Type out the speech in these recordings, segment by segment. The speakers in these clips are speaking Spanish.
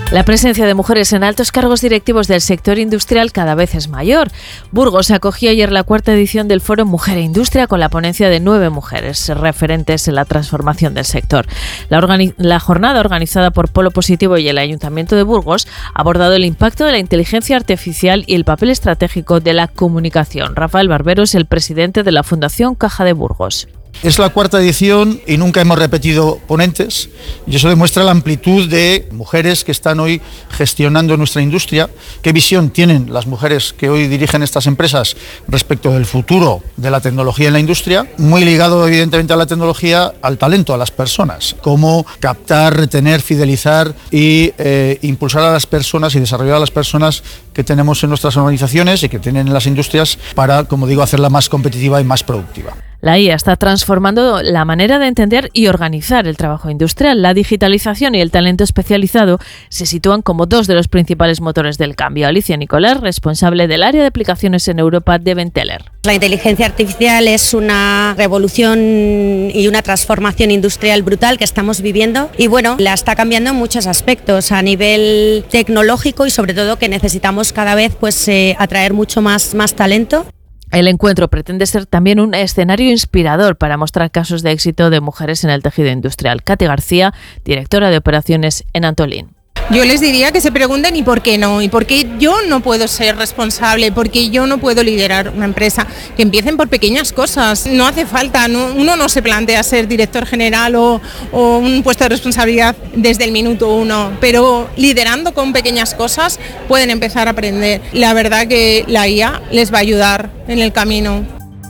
La presencia de mujeres en altos cargos directivos del sector industrial cada vez es mayor. Burgos acogió ayer la cuarta edición del Foro Mujer e Industria con la ponencia de 9 mujeres referentes en la transformación del sector. La jornada, organizada por Polo Positivo y el Ayuntamiento de Burgos, ha abordado el impacto de la inteligencia artificial y el papel estratégico de la comunicación. Rafael Barbero es el presidente de la Fundación Caja de Burgos. Es la cuarta edición y nunca hemos repetido ponentes, y eso demuestra la amplitud de mujeres que están hoy gestionando nuestra industria, qué visión tienen las mujeres que hoy dirigen estas empresas respecto del futuro de la tecnología en la industria, muy ligado evidentemente a la tecnología, al talento, a las personas, cómo captar, retener, fidelizar y impulsar a las personas y desarrollar a las personas que tenemos en nuestras organizaciones y que tienen en las industrias para, como digo, hacerla más competitiva y más productiva. La IA está transformando la manera de entender y organizar el trabajo industrial. La digitalización y el talento especializado se sitúan como dos de los principales motores del cambio. Alicia Nicolás, responsable del área de aplicaciones en Europa de Benteler. La inteligencia artificial es una revolución y una transformación industrial brutal que estamos viviendo y bueno, la está cambiando en muchos aspectos a nivel tecnológico y sobre todo que necesitamos cada vez atraer mucho más talento. El encuentro pretende ser también un escenario inspirador para mostrar casos de éxito de mujeres en el tejido industrial. Katy García, directora de operaciones en Antolín. Yo les diría que se pregunten ¿y por qué no? ¿Y por qué yo no puedo ser responsable? ¿Por qué yo no puedo liderar una empresa? Que empiecen por pequeñas cosas. No hace falta, uno no se plantea ser director general o un puesto de responsabilidad desde el minuto uno, pero liderando con pequeñas cosas pueden empezar a aprender. La verdad que la IA les va a ayudar en el camino.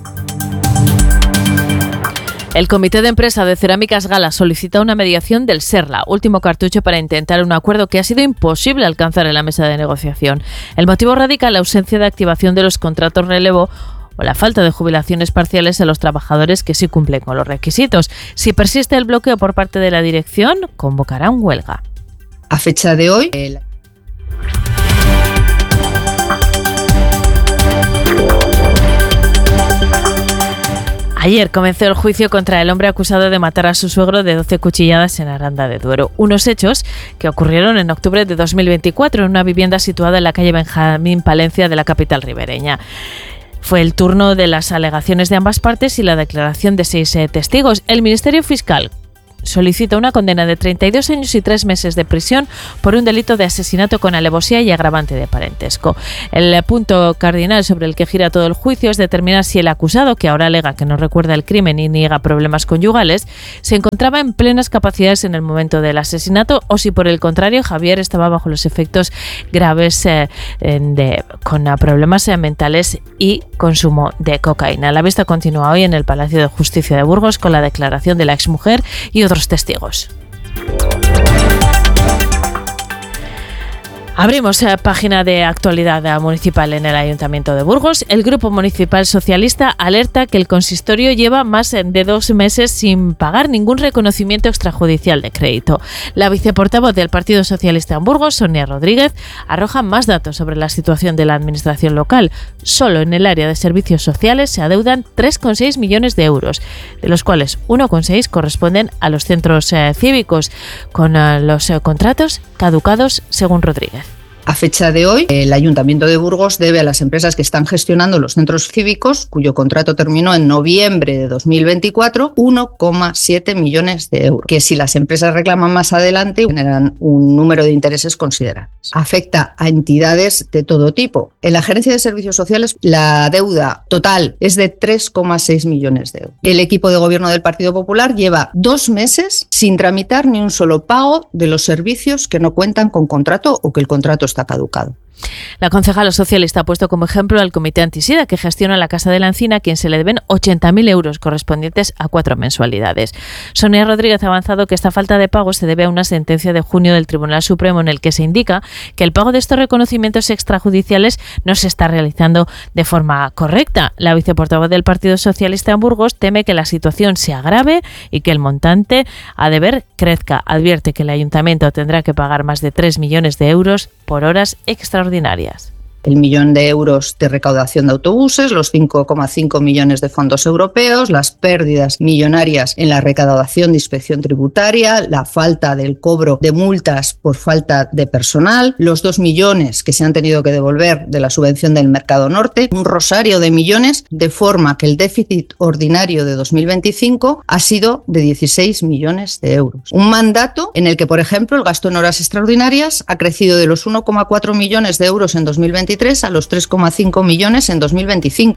El Comité de Empresa de Cerámicas Gala solicita una mediación del SERLA, último cartucho para intentar un acuerdo que ha sido imposible alcanzar en la mesa de negociación. El motivo radica en la ausencia de activación de los contratos relevo o la falta de jubilaciones parciales a los trabajadores que sí cumplen con los requisitos. Si persiste el bloqueo por parte de la dirección, convocarán huelga. A fecha de hoy, Ayer comenzó el juicio contra el hombre acusado de matar a su suegro de 12 cuchilladas en Aranda de Duero. Unos hechos que ocurrieron en octubre de 2024 en una vivienda situada en la calle Benjamín Palencia de la capital ribereña. Fue el turno de las alegaciones de ambas partes y la declaración de 6 testigos. El Ministerio Fiscal solicita una condena de 32 años y 3 meses de prisión por un delito de asesinato con alevosía y agravante de parentesco. El punto cardinal sobre el que gira todo el juicio es determinar si el acusado, que ahora alega que no recuerda el crimen y niega problemas conyugales, se encontraba en plenas capacidades en el momento del asesinato o si por el contrario Javier estaba bajo los efectos graves con problemas mentales y consumo de cocaína. La vista continúa hoy en el Palacio de Justicia de Burgos con la declaración de la exmujer y otros testigos. Abrimos página de actualidad municipal en el Ayuntamiento de Burgos. El Grupo Municipal Socialista alerta que el consistorio lleva más de 2 meses sin pagar ningún reconocimiento extrajudicial de crédito. La viceportavoz del Partido Socialista en Burgos, Sonia Rodríguez, arroja más datos sobre la situación de la administración local. Solo en el área de servicios sociales se adeudan 3,6 millones de euros, de los cuales 1,6 corresponden a los centros cívicos, con los contratos caducados, según Rodríguez. A fecha de hoy, el Ayuntamiento de Burgos debe a las empresas que están gestionando los centros cívicos, cuyo contrato terminó en noviembre de 2024, 1,7 millones de euros, que si las empresas reclaman más adelante generan un número de intereses considerables. Afecta a entidades de todo tipo. En la Gerencia de Servicios Sociales, la deuda total es de 3,6 millones de euros. El equipo de gobierno del Partido Popular lleva 2 meses sin tramitar ni un solo pago de los servicios que no cuentan con contrato o que el contrato está caducado. La concejala socialista ha puesto como ejemplo al Comité Antisida, que gestiona la Casa de la Encina, a quien se le deben 80.000 euros correspondientes a 4 mensualidades. Sonia Rodríguez ha avanzado que esta falta de pago se debe a una sentencia de junio del Tribunal Supremo en el que se indica que el pago de estos reconocimientos extrajudiciales no se está realizando de forma correcta. La viceportavoz del Partido Socialista en Burgos teme que la situación se agrave y que el montante a deber crezca. Advierte que el ayuntamiento tendrá que pagar más de 3 millones de euros por horas extraordinarias. el 1 millón de euros de recaudación de autobuses, los 5,5 millones de fondos europeos, las pérdidas millonarias en la recaudación de inspección tributaria, la falta del cobro de multas por falta de personal, los 2 millones que se han tenido que devolver de la subvención del Mercado Norte, un rosario de millones, de forma que el déficit ordinario de 2025 ha sido de 16 millones de euros. Un mandato en el que, por ejemplo, el gasto en horas extraordinarias ha crecido de los 1,4 millones de euros en 2023 a los 3,5 millones en 2025.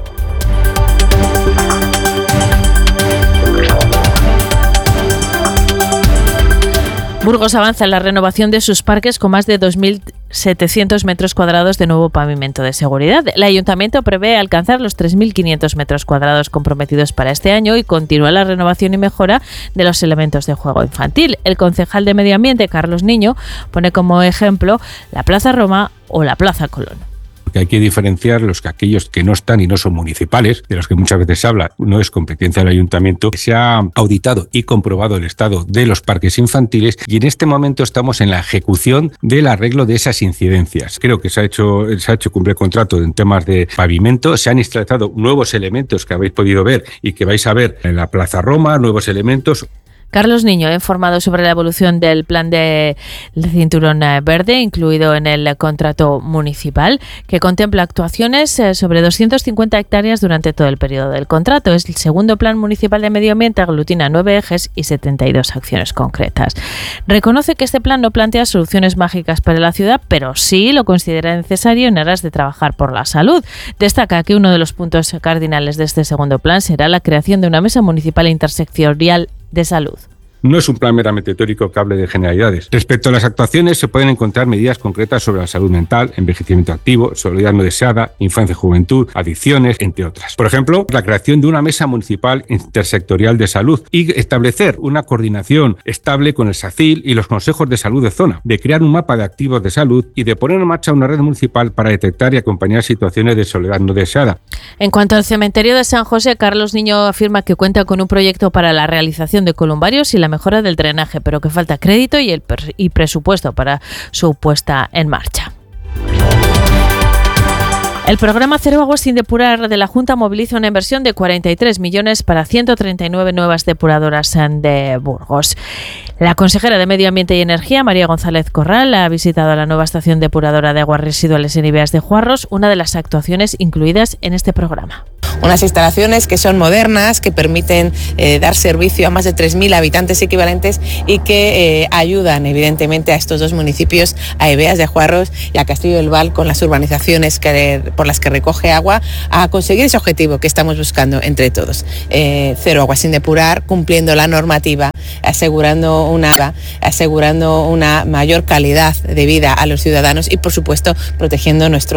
Burgos avanza en la renovación de sus parques con más de 2.700 metros cuadrados de nuevo pavimento de seguridad. El Ayuntamiento prevé alcanzar los 3.500 metros cuadrados comprometidos para este año y continúa la renovación y mejora de los elementos de juego infantil. El concejal de Medio Ambiente, Carlos Niño, pone como ejemplo la Plaza Roma o la Plaza Colón. Que hay que diferenciar aquellos que no están y no son municipales, de los que muchas veces se habla, no es competencia del ayuntamiento. Se ha auditado y comprobado el estado de los parques infantiles y en este momento estamos en la ejecución del arreglo de esas incidencias. Creo que se ha hecho cumplir contrato en temas de pavimento, se han instalado nuevos elementos que habéis podido ver y que vais a ver en la Plaza Roma, nuevos elementos. Carlos Niño ha informado sobre la evolución del plan del Cinturón Verde, incluido en el contrato municipal, que contempla actuaciones sobre 250 hectáreas durante todo el periodo del contrato. Es el segundo plan municipal de medio ambiente, aglutina 9 ejes y 72 acciones concretas. Reconoce que este plan no plantea soluciones mágicas para la ciudad, pero sí lo considera necesario en aras de trabajar por la salud. Destaca que uno de los puntos cardinales de este segundo plan será la creación de una mesa municipal intersectorial de salud. No es un plan meramente teórico que hable de generalidades. Respecto a las actuaciones, se pueden encontrar medidas concretas sobre la salud mental, envejecimiento activo, soledad no deseada, infancia y juventud, adicciones, entre otras. Por ejemplo, la creación de una mesa municipal intersectorial de salud y establecer una coordinación estable con el SACIL y los consejos de salud de zona, de crear un mapa de activos de salud y de poner en marcha una red municipal para detectar y acompañar situaciones de soledad no deseada. En cuanto al cementerio de San José, Carlos Niño afirma que cuenta con un proyecto para la realización de columbarios y la mejora del drenaje, pero que falta crédito y presupuesto para su puesta en marcha. El programa Cero Agua sin Depurar de la Junta moviliza una inversión de 43 millones para 139 nuevas depuradoras de Burgos. La consejera de Medio Ambiente y Energía, María González Corral, ha visitado la nueva estación depuradora de aguas residuales en Ibeas de Juarros, una de las actuaciones incluidas en este programa. Unas instalaciones que son modernas, que permiten dar servicio a más de 3.000 habitantes equivalentes y que ayudan evidentemente a estos dos municipios, a Ibeas de Juarros y a Castillo del Val, con las urbanizaciones por las que recoge agua, a conseguir ese objetivo que estamos buscando entre todos. Cero agua sin depurar, cumpliendo la normativa, asegurando una mayor calidad de vida a los ciudadanos y, por supuesto, protegiendo nuestro